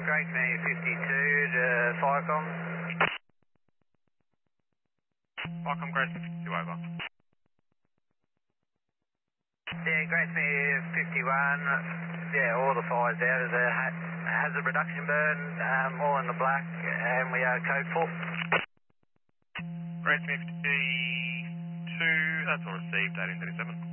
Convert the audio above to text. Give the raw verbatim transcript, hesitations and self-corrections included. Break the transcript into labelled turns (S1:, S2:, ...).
S1: Great Me fifty-two to Firecom.
S2: Firecom, Great fifty-two, over.
S1: Yeah, Great Me fifty-one. Yeah, all the fires out. There's a ha hazard reduction burn, um, all in the black, and we are code full.
S2: Great Me fifty-two, that's all received, eighteen thirty-seven.